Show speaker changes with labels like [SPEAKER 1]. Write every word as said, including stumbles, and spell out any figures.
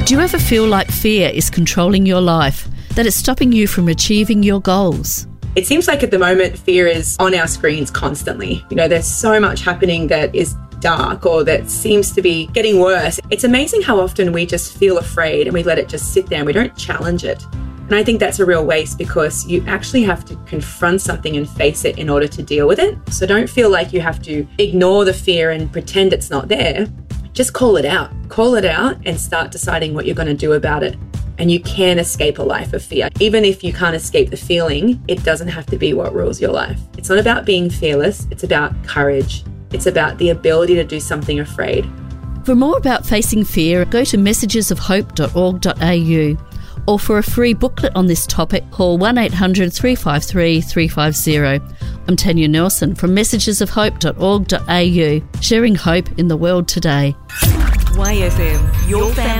[SPEAKER 1] Do you ever feel like fear is controlling your life, that it's stopping you from achieving your goals?
[SPEAKER 2] It seems like at the moment fear is on our screens constantly. You know, there's so much happening that is dark or that seems to be getting worse. It's amazing how often we just feel afraid and we let it just sit there and we don't challenge it. And I think that's a real waste because you actually have to confront something and face it in order to deal with it. So don't feel like you have to ignore the fear and pretend it's not there. Just call it out. Call it out and start deciding what you're going to do about it. And you can escape a life of fear. Even if you can't escape the feeling, it doesn't have to be what rules your life. It's not about being fearless. It's about courage. It's about the ability to do something afraid.
[SPEAKER 1] For more about facing fear, go to messages of hope dot org dot a u. Or for a free booklet on this topic, call one eight hundred three five three three five zero. I'm Tanya Nelson from messages of hope dot org dot a u, sharing hope in the world today.
[SPEAKER 3] Y F M, your family.